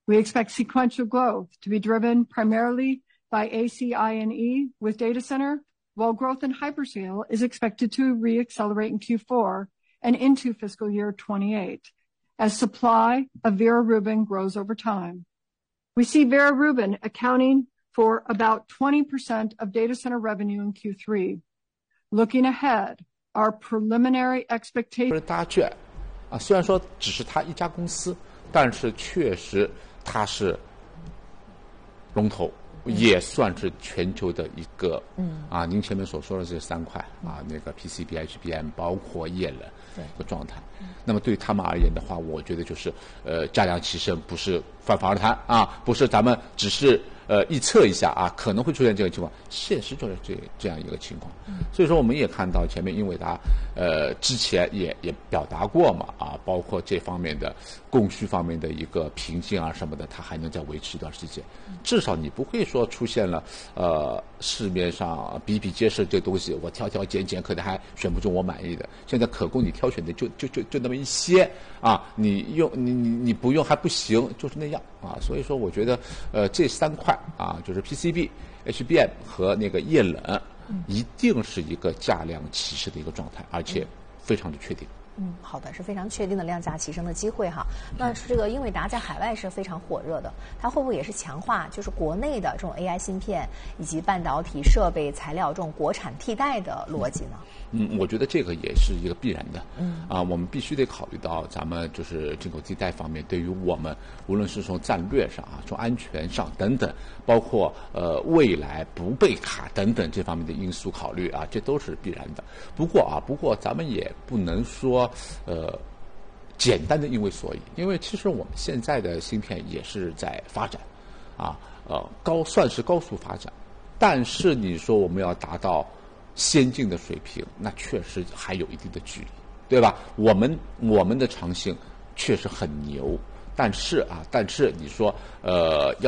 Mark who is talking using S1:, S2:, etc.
S1: We expect sequential growth to be driven primarily by ACI&E with data center, while growth in hyperscale is expected to reaccelerate in Q4 and into fiscal year 28 as supply of Vera Rubin grows over time. We see Vera Rubin accounting for about 20% of data center revenue in Q3. Looking ahead, our preliminary expectation
S2: 大卷啊，虽然说只是他一家公司，但是确实他是龙头，也算是全球的一个您前面所说的这3块那个 PCB、HBM 包括液冷的状态。那么对他们而言的话，我觉得就是价量齐升，不是泛泛而谈不是咱们只是预测一下可能会出现这个情况，现实就是这样一个情况。所以说我们也看到前面英伟达之前也表达过嘛包括这方面的供需方面的一个瓶颈什么的，它还能再维持一段时间。至少你不会说出现了市面上比比皆是这东西，我挑挑拣拣可能还选不中我满意的。现在可供你挑选的就那么一些你用你不用还不行，就是那样所以说我觉得这3块就是 PCB、HBM 和那个液冷一定是一个价量齐升的一个状态，而且非常的确定。
S3: 好的，是非常确定的量价齐升的机会哈。那这个英伟达在海外是非常火热的，它会不会也是强化就是国内的这种 AI 芯片以及半导体设备材料这种国产替代的逻辑呢？
S2: 我觉得这个也是一个必然的。我们必须得考虑到咱们就是进口替代方面，对于我们无论是从战略上从安全上等等，包括未来不被卡等等这方面的因素考虑这都是必然的。不过咱们也不能说简单的因为所以，因为其实我们现在的芯片也是在发展算是高速发展，但是你说我们要达到先进的水平，那确实还有一定的距离，对吧？我们的长性确实很牛，但是你说要